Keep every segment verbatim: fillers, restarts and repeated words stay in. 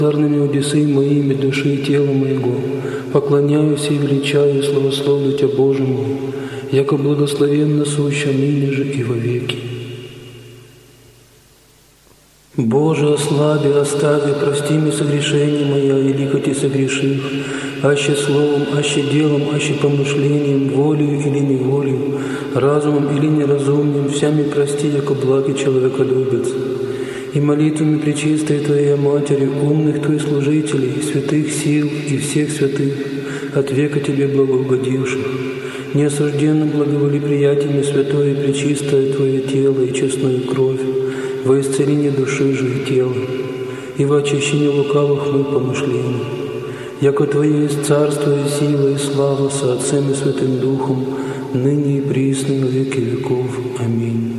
Благодарными удесы моими души и тела моего, поклоняюсь и величаю и славословлю Тебя, Боже мой, яко благословенно суща ныне же и вовеки. Боже, ослаби, остави, прости мне согрешения моя, и лихоти согрешив, аще словом, аще делом, аще помышлением, волею или неволею, разумом или неразумием, всями прости, яко благи человеколюбец. И молитвами пречистой Твоей Матери, умных Твоих служителей, святых сил и всех святых, от века Тебе благоугодивших, неосужденно благоволи приятиями святое и пречистое Твое тело и честную кровь, во исцеление души же и тела, и во очищение лукавых моих помышлений, яко Твое есть царство и сила и слава со Отцем и Святым Духом, ныне и присно во веки веков. Аминь.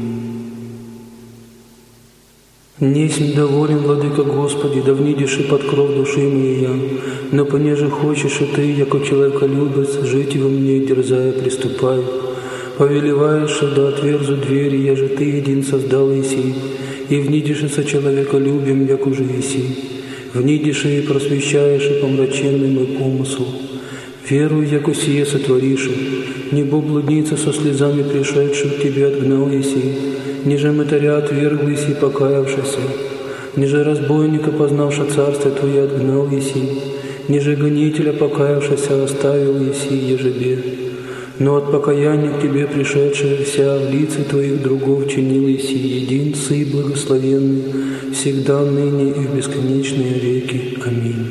Несмь доволен, Владыка Господи, да внидишь под кров души моей я, но понеже хочешь и Ты, яко человеколюбец, жить во мне, дерзая, приступай. Повелеваешь, да отверзу двери, я же Ты един создал еси, и внидишь со человеколюбием, як уже еси. Внидишь и просвещаешь и помраченный мой помысл. Верую, яко сие сотворишь, небо блудница со слезами пришедших к Тебе отгнал еси, ниже мытаря отверглась и покаявшийся, ниже разбойника, познавша царство Твое, отгнал еси, ниже гонителя, покаявшийся, оставил еси ежебе. Но от покаяния к Тебе пришедшая вся в лице Твоих другов чинил еси, един Сы благословенный, всегда, ныне и в бесконечные веки. Аминь.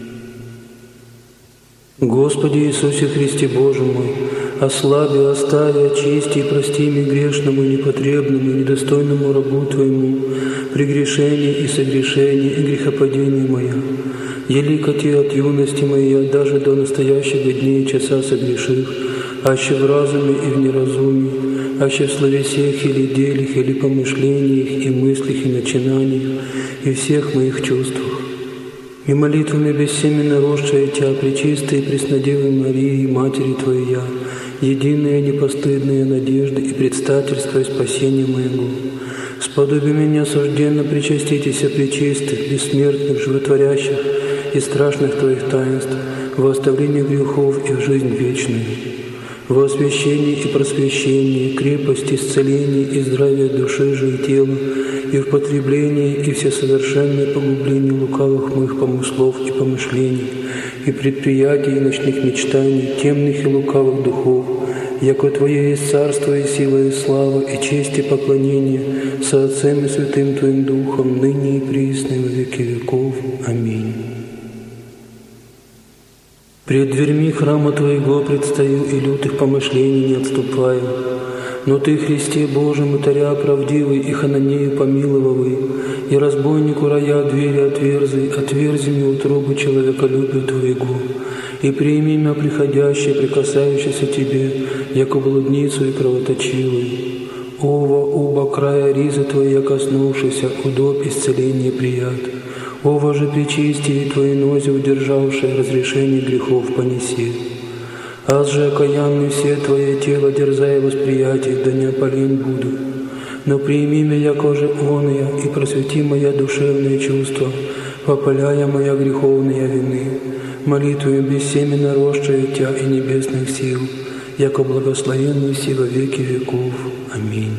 Господи Иисусе Христе Боже мой, ослаби, остави, очисти и прости мне грешному, непотребному и недостойному рабу Твоему, прегрешение и согрешение и грехопадение моя. Елико Те от юности моей, даже до настоящего дня и часа согрешив, аще в разуме и в неразумии, аще в словесех или делях, или помышлениях, и мыслях, и начинаниях, и всех моих чувствах. И молитвами бессеменно росшая Тебя, пречистой и преснодевой Марии, Матери Твоей я, единая непостыдная надежда и предстательство и спасения моего. Сподоби меня осужденно причаститесь пречистых, бессмертных, животворящих и страшных Твоих таинств, во оставление грехов и в жизнь вечную, во освящении и просвещении, крепость, исцеление и здравие души же и тела, и в потреблении и всесовершенное погубление лукавых моих помыслов и помышлений, и предприятий и ночных мечтаний, темных и лукавых духов, яко Твое есть царство и сила и слава, и честь и поклонение со Отцем и Святым Твоим Духом, ныне и присно во веки веков. Аминь. Пред дверьми храма Твоего предстаю и лютых помышлений не отступаю. Но Ты, Христе Божий, мытаря правдивый и хананею помиловавый, и разбойнику рая двери отверзи, отверзи мне утробы человеколюбию Твоего, и прими меня приходящее, прикасающееся Тебе, яко блудницу и кровоточивую. Ова, уба края ризы Твоя коснувшийся, удоб исцеления прият. Ова же причистие Твои нози удержавшие, разрешение грехов понеси. Аз же окаянный все Твое тело, дерзая восприятие, да не опален буду. Но прими меня, яко же он я, и просвети моя душевные чувства, попаляя моя греховные вины, молитвою бессеменно росшая Тебя и небесных сил, яко благословенный си во веки веков. Аминь.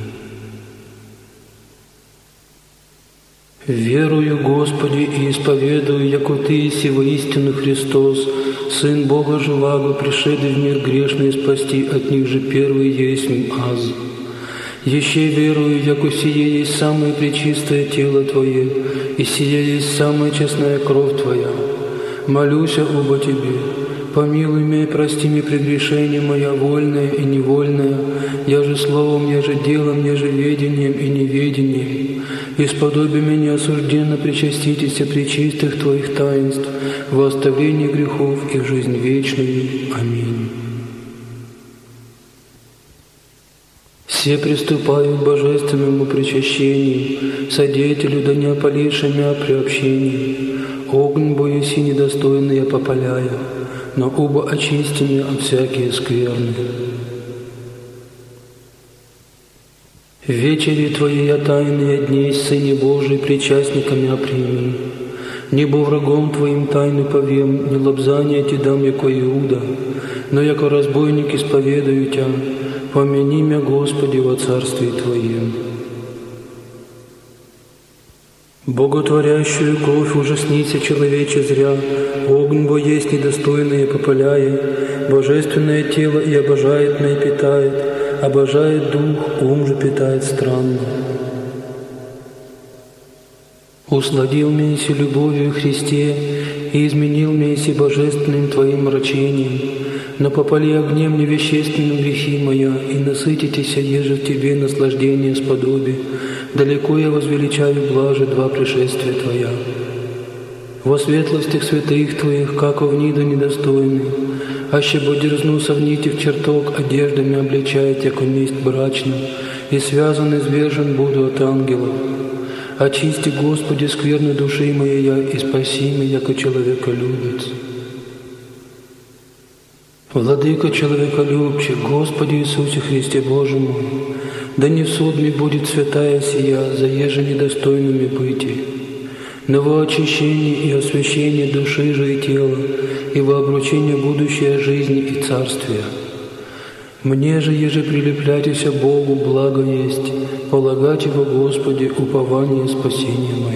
Верую, Господи, и исповедую, яко Ты еси воистину Христос, Сын Бога живаго, пришедший в мир грешный спасти, от них же первый есть аз. Еще верую, яко сие есть самое пречистое тело Твое, и сие есть самая честная кровь Твоя. Молюся оба Тебе, помилуй меня и прости мне прегрешение моя вольное и невольное, я же словом, я же делом, я же ведением и неведением. И сподоби меня осужденно причаститесь пречистых Твоих таинств, во оставление грехов и в жизнь вечную. Аминь. Все приступаю к божественному причащению, содеятелю да не опаливши мя при общении. Огонь боюси недостойный я попаляю, но оба очисти меня от всякие скверны. Вечери Твоей я тайные дней, Сыне Божий, причастниками оприми. Не бо врагом Твоим тайны повем, не лобзание Ти дам, яко Иуда, но яко разбойник исповедаю Тя, помяни мя, Господи, во Царстве Твоем. Боготворящую кровь ужаснися, человече, зря, огонь бо есть недостойное попаляет, божественное тело и обожает мя и питает, обожает дух, ум же питает странно. Усладил меня си любовью Христе и изменил меня си божественным Твоим мрачением, но попали огнем невещественным грехи моя, и насытитеся, еже в Тебе наслаждение сподоби, далеко я возвеличаю блаже два пришествия Твоя. Во светлостях святых Твоих, како в нида недостойный, аще бо дерзну совните в чертог, одеждами обличает, яко месть брачным, и связан извержен буду от ангелов. Очисти, Господи, скверны души моей, и спаси меня, яко человеколюбец. Владыка человеколюбче, Господи Иисусе Христе Боже мой, да не в суд ми будет святая сия, заеже недостойными быти, но во очищение и освящение души же и тела, и во обручение будущей жизни и царствия. Мне же, еже прилепляйтеся Богу, благо есть, полагать Его, Господи, упование спасения мое.